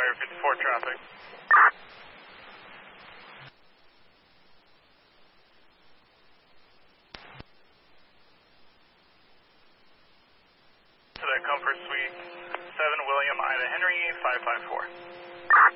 Flyer 54 traffic. To the Comfort Suite, 7 William Ida Henry, 554.